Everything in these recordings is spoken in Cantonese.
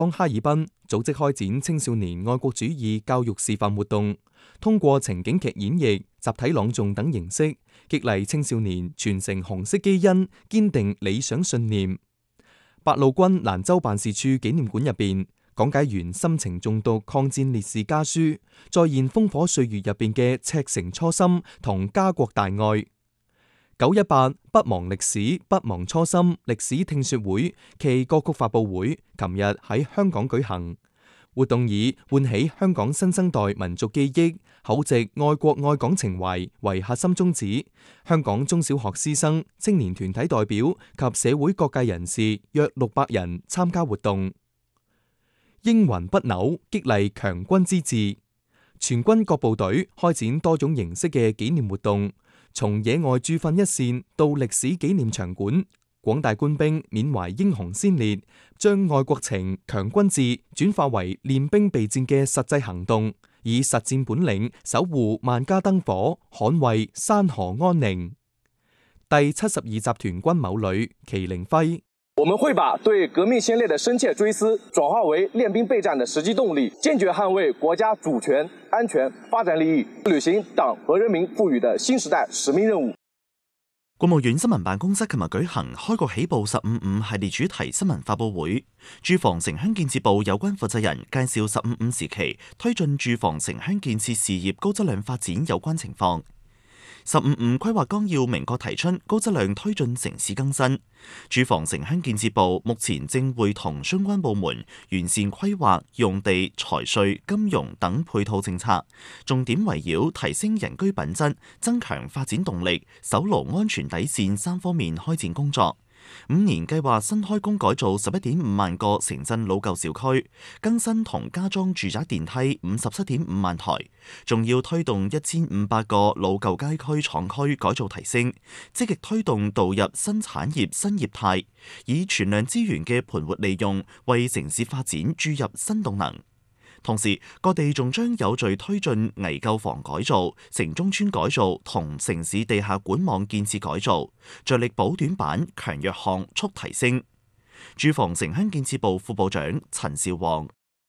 哈爾濱組織開展青少年愛國主義教育示範活動，通過情景劇演繹、集體朗誦等形式，激勵青少年傳承紅色基因，堅定理想信念。八路軍蘭州辦事處紀念館入邊，講解員心情中讀抗戰烈士家書，再現烽火歲月入邊嘅赤誠初心同家國大愛。918不忘歷史，不忘初心歷史聽說會暨歌曲發佈會，琴日喺香港舉行。活動以喚起香港新生代民族記憶、厚植愛國愛港情懷為核心宗旨。香港中小學師生、青年團體代表及社會各界人士約600人參加活動。英魂不朽，激勵強軍之志。全軍各部隊開展多種形式嘅紀念活動，從野外駐訓一線到歷史紀念場館，廣大官兵緬懷英雄先烈，將愛國情、強軍志轉化為練兵備戰嘅實際行動，以實戰本領守護萬家燈火，捍衛山河安寧。第72集團軍某旅祁凌輝： 我們會把對革命先烈的深切追思轉化為練兵備戰的實際動力，堅決捍衛國家主權、安全、發展利益，履行黨和人民賦予的新時代使命任務。 國務院新聞辦公室琴日舉行開國起步15.5系列主題新聞發佈會，住房城鄉建設部有關負責人介紹15.5時期推進住房城鄉建設事業高質量發展有關情況。15.5規劃綱要明確提出高質量推進城市更新，住房城鄉建設部目前正會同相關部門完善規劃、用地、財稅、金融等配套政策，重點圍繞提升人居品質、增強發展動力、守牢安全底線3方面開展工作。5年計劃新開工改造11.5萬個城鎮老舊小區，更新同加裝住宅電梯57.5萬台，仲要推動1500個老舊街區廠區改造提升，積極推動導入新產業新業態，以全量資源嘅盤活利用，為城市發展注入新動能。同時，各地仲將有序推進危舊房改造、城中村改造同城市地下管網建設改造，着力補短板、強弱項速提升。住房城鄉建設部副部長陳兆旺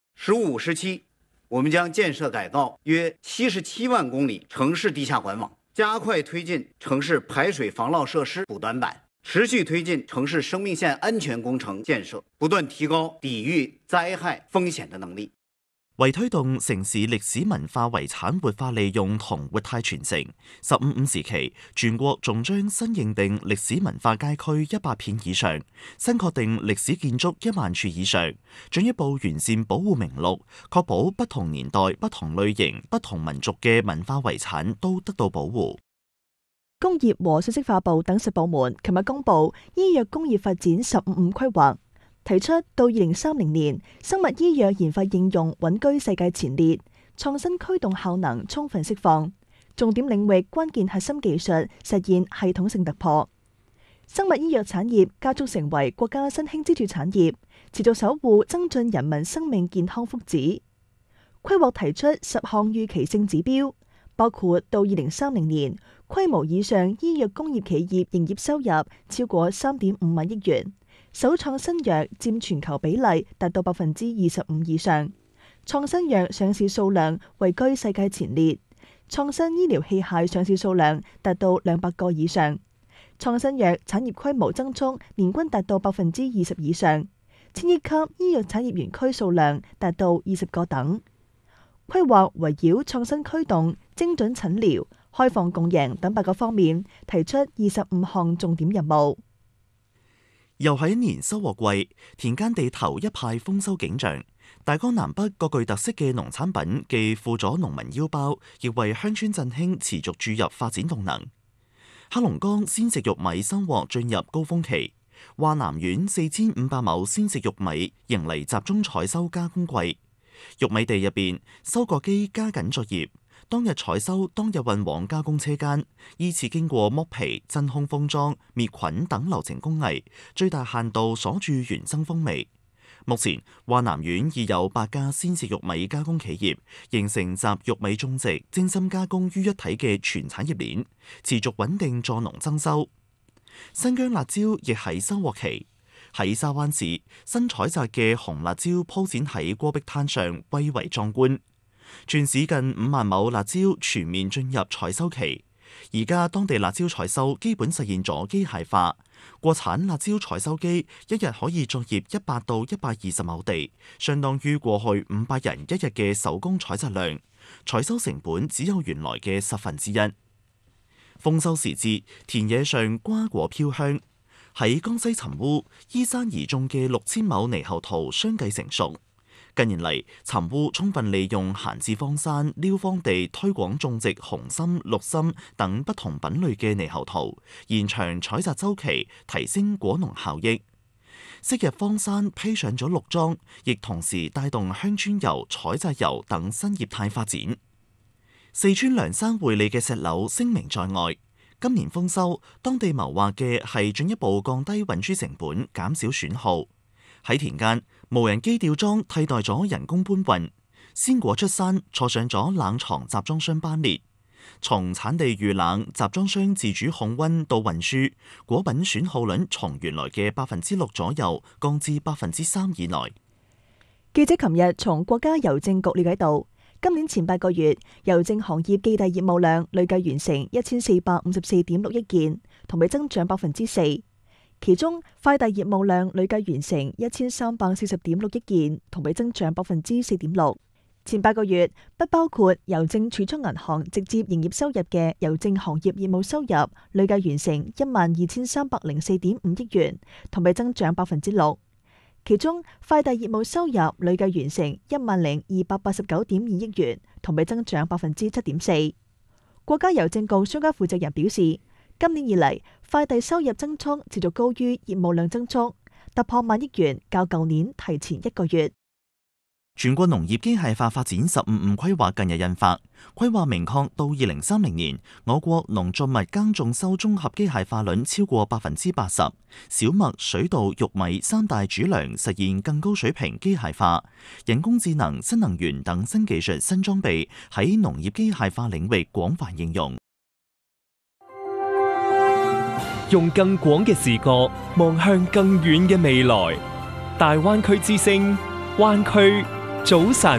：15、17，我們將建設改造約77萬公里城市地下管網，加快推進城市排水防澇設施補短板，持續推進城市生命線安全工程建設，不斷提高抵禦災害風險的能力。 為推動城市歷史文化遺產活化利用同活態傳承，15.5時期全國仲將新認定歷史文化街區100片以上，新確定歷史建築1萬處以上，進一步完善保護名錄，確保不同年代、不同類型、不同民族嘅文化遺產都得到保護。 工業和信息化部等10部門琴日公布醫藥工業發展15.5規劃。提出到2030年，生物醫藥研發應用穩居世界前列，創新驅動效能充分釋放，重點領域關鍵核心技術實現系統性突破。生物醫藥產業加速成為國家新興支柱產業，持續守護增進人民生命健康福祉。規劃提出10項預期性指標，包括到2030年，規模以上醫藥工業企業營業收入超過3.5萬億元。首創新藥佔全球比例達到25%以上，創新藥上市數量位居世界前列，創新醫療器械上市數量達到200個以上，創新藥產業規模增速年均達到20%以上，1000億級醫藥產業園區數量達到20個等。規劃圍繞創新驅動、精準診療、開放共贏等8個方面，提出25項重點任務。 又喺一年收穫季，田間地頭一派豐收景象。大江南北各具特色嘅農產品既富咗農民腰包，亦為鄉村振興持續注入發展動能。黑龍江鮮食玉米收穫進入高峰期，華南縣4500畝鮮食玉米迎嚟集中採收加工季。玉米地入邊，收割機加緊作業。當日採收，當日運往加工車間，依次經過剝皮、真空封裝、滅菌等流程工藝，最大限度鎖住原生風味。目前，華南縣已有8家鮮食玉米加工企業，形成集玉米種植、精心加工於一體嘅全產業鏈，持續穩定助農增收。新疆辣椒亦喺收穫期。 喺沙灣市新採摘嘅紅辣椒鋪展喺戈壁灘上，蔚為壯觀。全市近5萬畝辣椒全面進入採收期，而家當地辣椒採收基本實現咗機械化。國產辣椒採收機一日可以作業100到120畝地，相當於過去500人一日嘅手工採摘量。採收成本只有原來嘅1/10。豐收時節，田野上瓜果飄香。喺江西尋烏，依山而種嘅6000畝獼猴桃相繼成熟。近年嚟，尋烏充分利用閒置荒山、撩荒地推廣種植紅心、綠心等不同品類嘅獼猴桃，延長採摘週期，提升果農效益。昔日荒山披上咗綠裝，亦同時帶動鄉村遊、採摘遊等新業態發展。四川涼山匯利嘅石榴聲名在外。今年豐收，當地謀劃嘅係進一步降低運輸成本，減少損耗。喺田間，無人機吊裝替代咗人工搬運，鮮果出山坐上咗冷藏集裝箱班列。從產地預冷、集裝箱自主控溫到運輸，果品損耗率從原來嘅6%左右降至3%以內。 記者琴日從國家郵政局了解到，今年前8個月，郵政行業寄遞業務量累計完成1454.6億件，同比增長4%。其中，快遞業務量累計完成1340.6億件，同比增長4.6%。前8個月不包括郵政儲蓄銀行直接營業收入嘅郵政行業業務收入累計完成12304.5億元，同比增長6%。其中，快遞業務收入累計完成10289.2億元，同比增長7.4%。國家郵政局相關負責人表示，今年以嚟，快遞收入增速持續高於業務量增速，突破1萬億元，較舊年提前1個月。 全國農業機械化發展15規劃近日印發，規劃明確到2030年，我國農作物耕種收綜合機械化率超過80%，小麥、水稻、玉米3大主糧實現更高水平機械化，人工智能、新能源等新技術新裝備喺農業機械化領域廣泛應用。 用更廣嘅視角望向更遠嘅未來，大灣區之聲，灣區早晨。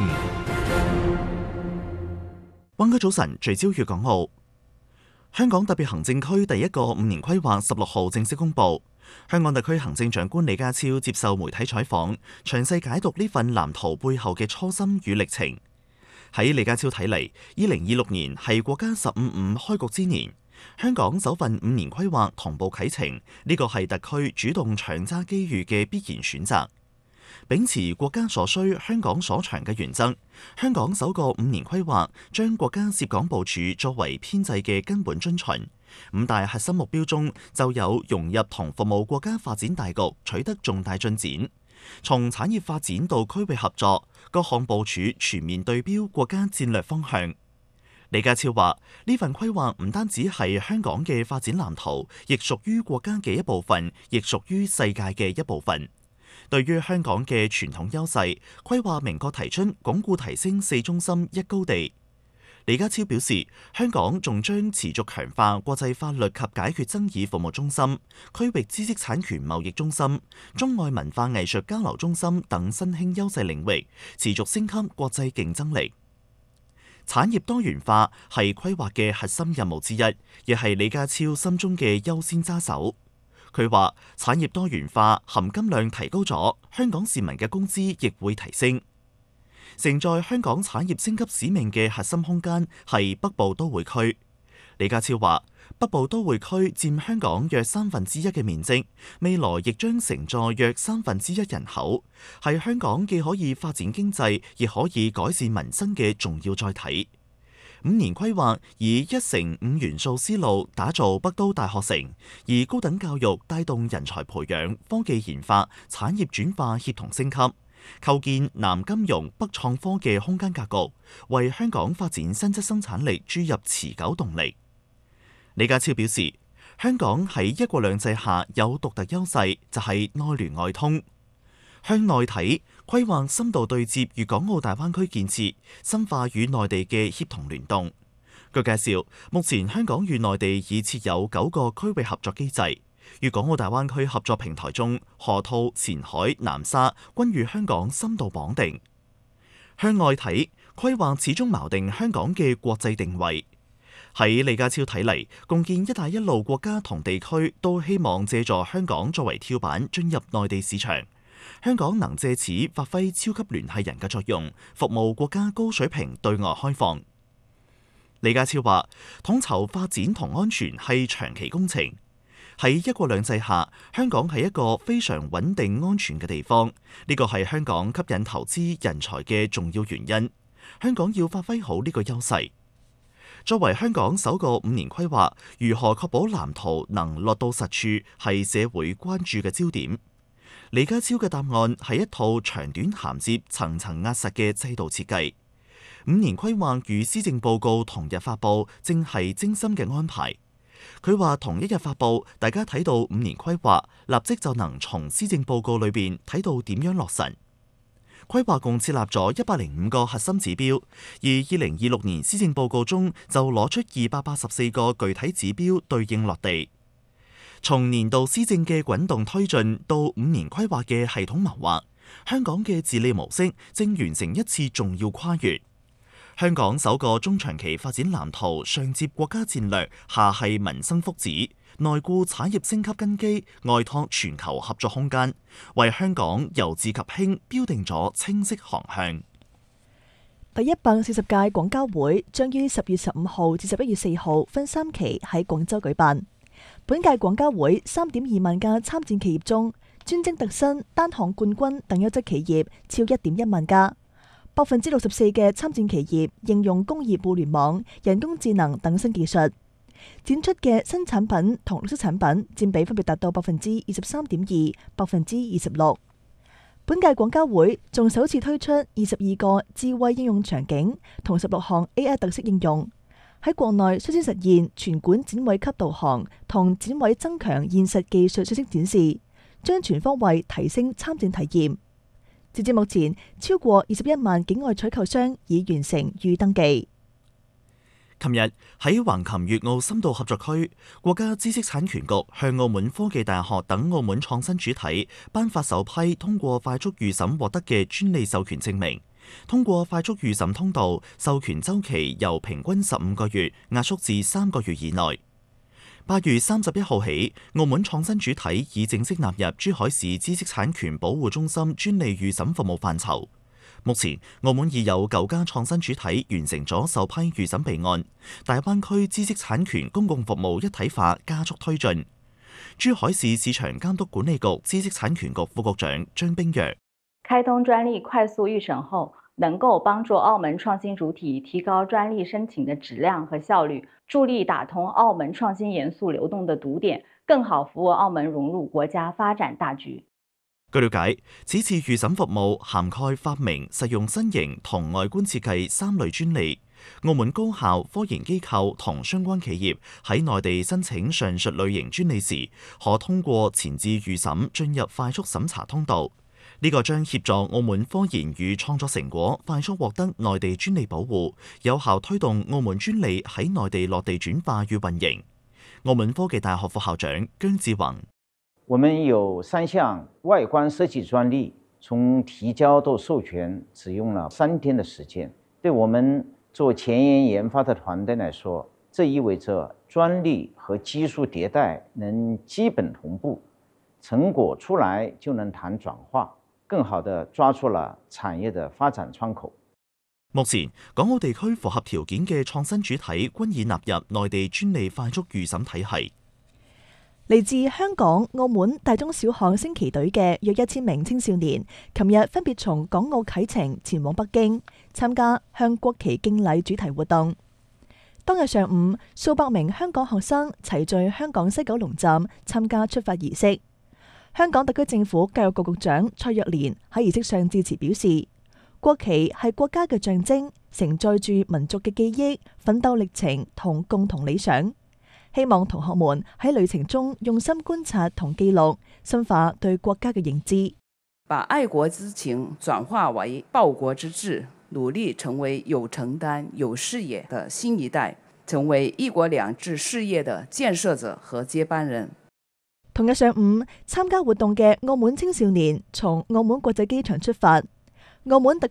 灣區早晨聚焦粵港澳。香港特別行政區第一個5年規劃16號正式公布。香港特區行政長官李家超接受媒體採訪，詳細解讀呢份藍圖背後嘅初心與歷程。喺李家超睇嚟，2026年係國家15.5開局之年。香港首份5年規劃同步啟程，呢個係特區主動搶揸機遇嘅必然選擇。秉持國家所需、香港所長嘅原則，香港首個5年規劃將國家涉港部署作為編制嘅根本遵循。5大核心目標中就有融入同服務國家發展大局取得重大進展。從產業發展到區域合作，各項部署全面對標國家戰略方向。李家超話：呢份規劃唔單止係香港嘅發展藍圖，亦屬於國家嘅一部分，亦屬於世界嘅一部分。對於香港嘅傳統優勢，規劃明確提出鞏固提升4中心1高地。李家超表示，香港仲將持續強化國際法律及解決爭議服務中心、區域知識產權貿易中心、中外文化藝術交流中心等新興優勢領域，持續升級國際競爭力。產業多元化係規劃嘅核心任務之一，亦係李家超心中嘅優先揸手。佢話：產業多元化含金量提高咗，香港市民嘅工資亦會提升。承載香港產業升級使命嘅核心空間係北部都會區。李家超話：北部都會區佔香港約1/3嘅面積，未來亦將承載約1/3人口，係香港既可以發展經濟，亦可以改善民生嘅重要載體。5年規劃以1城5元素思路打造北都大學城，以高等教育帶動人才培養、科技研發、產業轉化協同升級，構建南金融北創科嘅空間格局，為香港發展新質生產力注入持久動力。李家超表示，香港喺一國兩制下有獨特優勢，就係內聯外通。向內睇，規劃深度對接粵港澳大灣區建設，深化與內地嘅協同聯動。據介紹，目前香港與內地已設有9個區域合作機制， 粵港澳大灣區合作平台中，河套、前海、南沙均與香港深度綁定。向外睇，規劃始終錨定香港嘅國際定位。喺李家超睇嚟，共建「一帶一路」國家同地區都希望借助香港作為跳板進入內地市場。香港能借此發揮超級聯繫人嘅作用，服務國家高水平對外開放。李家超話：統籌發展同安全係長期工程。喺一國兩制下，香港係一個非常穩定安全嘅地方，呢個係香港吸引投資人才嘅重要原因。香港要發揮好呢個優勢。作為香港首個5年規劃，如何確保藍圖能落到實處，係社會關注嘅焦點。李家超嘅答案係一套長短銜接、層層壓實嘅制度設計。5年規劃與施政報告同日發佈，正係精心嘅安排。佢話同一日發佈，大家睇到5年規劃，立即就能從施政報告裏邊睇到點樣落實。規劃共設立咗105個核心指標，而2026年施政報告中就攞出284個具體指標對應落地。從年度施政嘅滾動推進到5年規劃嘅系統謀劃，香港嘅治理模式正完成一次重要跨越。香港首個中長期發展藍圖上接國家戰略，下係民生福祉，內固產業升級根基，外拓全球合作空間，為香港由治及興標定咗清晰航向。 第140屆廣交會將於10月15號至11月4號分3期喺廣州舉辦。本屆廣交會3.2萬家參戰企業中，專精特新、單項冠軍等優質企業超1.1萬家。64%嘅參戰企業應用工業互聯網、人工智能等新技術，展出嘅新產品同綠色產品佔比分別達到23.2%、26%。本屆廣交會仲首次推出22個智慧應用場景同16項 AI 特色應用，喺國內率先實現全館展位級導航同展位增強現實技術率先展示，將全方位提升參展體驗。截至目前，超過21萬境外採購商已完成預登記。 琴日喺橫琴粵澳深度合作區，國家知識產權局向澳門科技大學等澳門創新主體頒發首批通過快速預審獲得嘅專利授權證明。通過快速預審通道，授權週期由平均15個月壓縮至3個月以內。8月31號起，澳門創新主體已正式納入珠海市知識產權保護中心專利預審服務範疇。目前，澳門已有9家創新主體完成咗首批預審備案，大灣區知識產權公共服務一體化加速推進。珠海市市場監督管理局知識產權局副局長張冰若： 開通專利快速預審後，能夠幫助澳門創新主體提高專利申請的質量和效率，助力打通澳門創新元素流動的堵點，更好服務澳門融入國家發展大局。 據了解，此次預審服務涵蓋發明、實用新型同外觀設計3類專利。澳門高校、科研機構同相關企業喺內地申請上述類型專利時，可通過前置預審進入快速審查通道。呢個將協助澳門科研與創作成果快速獲得內地專利保護，有效推動澳門專利喺內地落地轉化與運營。澳門科技大學副校長姜志宏： 我們有3項外觀設計專利，從提交到授權只用了3天的時間。對我們做前沿研發的團隊來說，這意味着專利和技術迭代能基本同步，成果出來就能談轉化，更好地抓住了產業的發展窗口。 目前，港澳地區符合條件嘅創新主體均已納入內地專利快速預審體系。 嚟自香港、澳門大中小學升旗隊嘅約1000名青少年，琴日分別從港澳啟程前往北京，參加向國旗敬禮主題活動。當日上午，數百名香港學生齊聚香港西九龍站參加出發儀式。香港特區政府教育局局長蔡若蓮喺儀式上致辭表示，國旗係國家嘅象徵，承載住民族嘅記憶、奮鬥歷程同共同理想。希望同學們喺旅程中用心觀察同記錄，深化對國家嘅認知， 把愛國之情轉化為報國之志，努力成為有承擔、有視野的新一代，成為一國兩制事業的建設者和接班人。 同日上午，參加活動嘅澳門青少年從澳門國際機場出發。澳門特